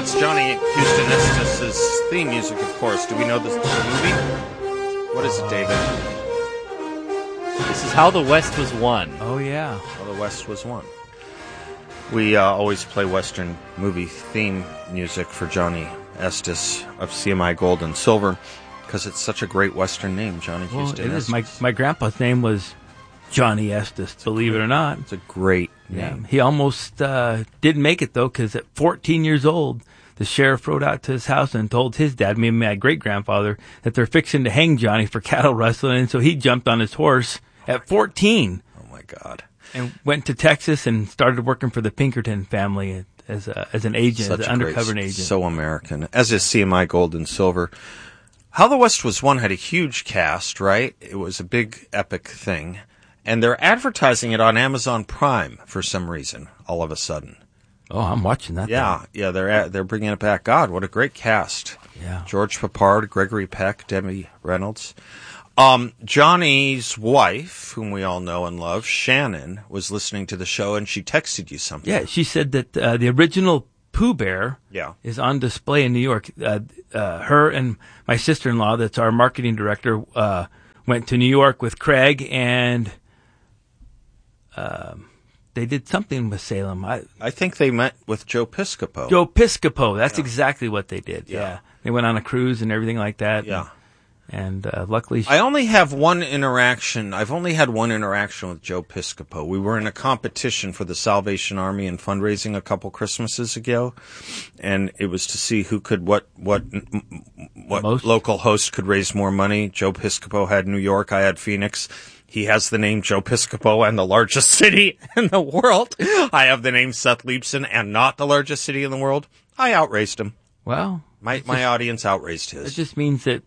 That's Johnny Houston Estes' theme music, of course. Do we know this movie? What is it, David? This is How the West Was Won. Oh, yeah. How the West Was Won. We always play Western movie theme music for Johnny Estes of CMI Gold and Silver because it's such a great Western name, Johnny Houston Estes. It is. My grandpa's name was Johnny Estes, believe it or not. It's a great name. He almost didn't make it, though, because at 14 years old, the sheriff rode out to his house and told his dad, me and my great-grandfather, that they're fixing to hang Johnny for cattle rustling, and so he jumped on his horse at 14. Oh, my God. And went to Texas and started working for the Pinkerton family as an agent, as an undercover agent. So American, as is CMI Gold and Silver. How the West Was Won had a huge cast, right? It was a big, epic thing. And they're advertising it on Amazon Prime for some reason, all of a sudden. Oh, I'm watching that. Yeah, they're bringing it back. God, what a great cast. Yeah. George Papard, Gregory Peck, Debbie Reynolds. Johnny's wife, whom we all know and love, Shannon, was listening to the show, and she texted you something. Yeah, she said that the original Pooh Bear is on display in New York. Her and my sister-in-law, that's our marketing director, went to New York with Craig, and they did something with Salem. I think they met with Joe Piscopo. Joe Piscopo, that's exactly what they did, yeah. They went on a cruise and everything like that. Yeah. And luckily... I only have one interaction. I've only had one interaction with Joe Piscopo. We were in a competition for the Salvation Army and fundraising a couple Christmases ago, and it was to see who could, what local host could raise more money. Joe Piscopo had New York. I had Phoenix. He has the name Joe Piscopo and the largest city in the world. I have the name Seth Leibson and not the largest city in the world. I outraised him. Well... My audience outraised his. It just means that...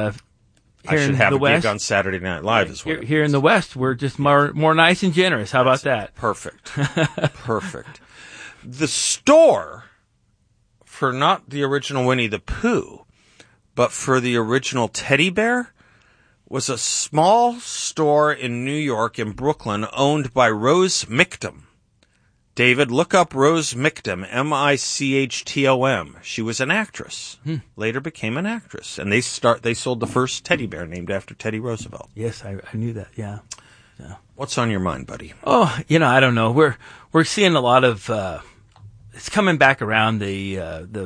I should have a gig on Saturday Night Live as well. Here in the West, we're just more nice and generous. How about that? Perfect. Perfect. The store, for not the original Winnie the Pooh, but for the original teddy bear, was a small store in New York, in Brooklyn, owned by Rose Michtom. David, look up Rose Michtom, M-I-C-H-T-O-M. She was an actress. Later became an actress. And they sold the first teddy bear named after Teddy Roosevelt. Yes, I knew that, yeah. What's on your mind, buddy? Oh, I don't know. We're seeing a lot of it's coming back around the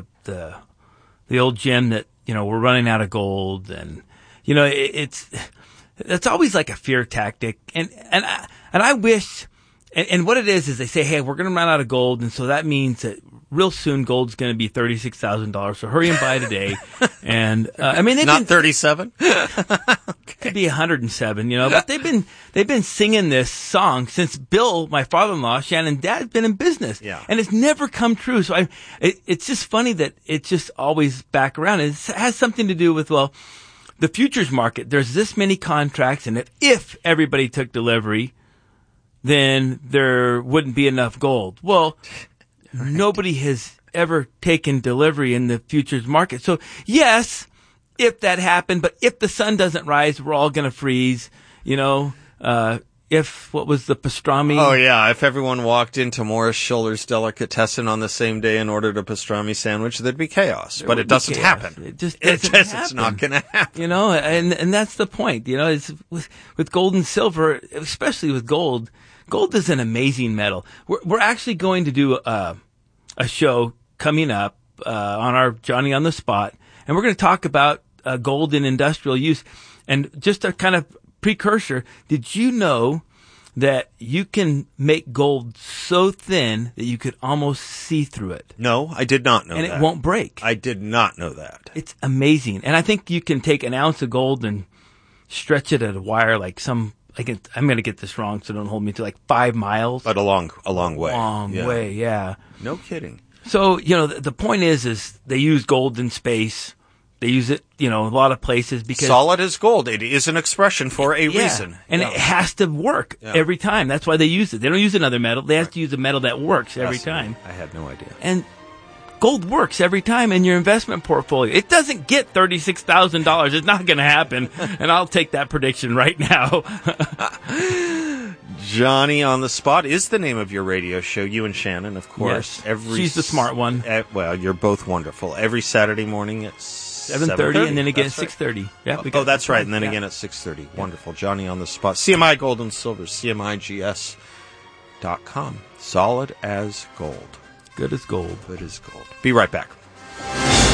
old gem that, we're running out of gold, and it's always like a fear tactic. And I wish. And what it is they say, hey, we're going to run out of gold, and so that means that real soon gold's going to be $36,000. So hurry and buy today. And not 37. Could be 107. But they've been singing this song since Bill, my father-in-law, Shannon's dad's been in business. Yeah. And it's never come true. So it's just funny that it's just always back around. It has something to do with the futures market. There's this many contracts, and if everybody took delivery, then there wouldn't be enough gold. Well, nobody has ever taken delivery in the futures market. So, yes, if that happened, but if the sun doesn't rise, we're all going to freeze, what was the pastrami? Oh, yeah, if everyone walked into Morris Schuller's Delicatessen on the same day and ordered a pastrami sandwich, there'd be chaos. But it doesn't happen. It just doesn't happen. It's not going to happen. And that's the point. It's with gold and silver, especially with gold. Gold is an amazing metal. We're actually going to do a show coming up on our Johnny on the Spot, and we're going to talk about gold in industrial use. And just a kind of precursor, did you know that you can make gold so thin that you could almost see through it? No, I did not know that. And it won't break. I did not know that. It's amazing. And I think you can take an ounce of gold and stretch it at a wire like I'm going to get this wrong, so don't hold me to 5 miles. But a long way. Way, yeah. No kidding. So, the point is they use gold in space. They use it, a lot of places because... Solid as gold. It is an expression for a reason. And it has to work every time. That's why they use it. They don't use another metal. They have to use a metal that works every time. I had no idea. And gold works every time in your investment portfolio. It doesn't get $36,000. It's not going to happen. And I'll take that prediction right now. Johnny on the Spot is the name of your radio show. You and Shannon, of course. Yes. She's the smart one. Well, you're both wonderful. Every Saturday morning at 7:30 and then again at 6:30. Yeah, that's right. And then again at 6:30. Wonderful. Johnny on the Spot. CMI Gold and Silver. CMIGS.com. Solid as gold. Good as gold. Good as gold. Be right back.